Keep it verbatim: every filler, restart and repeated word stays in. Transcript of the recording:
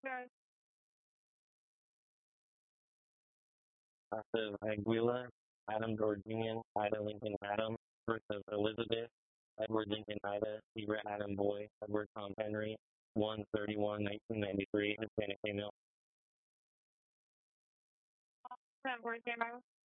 Right. Of Aguila, Adam Georgian, Ida Lincoln Adam, birth of Elizabeth, Edward Lincoln Ida, Zebra Adam Boy, Edward Tom Henry, one thirty-one nineteen ninety-three, Hispanic female. Edward Henry.